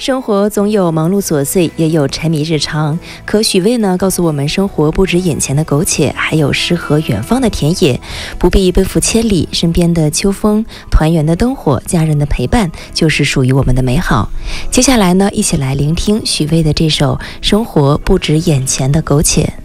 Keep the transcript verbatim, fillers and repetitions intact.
生活总有忙碌琐碎，也有柴米日常。可许巍呢，告诉我们，生活不止眼前的苟且，还有诗和远方的田野。不必奔赴千里，身边的秋风、团圆的灯火、家人的陪伴，就是属于我们的美好。接下来呢，一起来聆听许巍的这首《生活不止眼前的苟且》。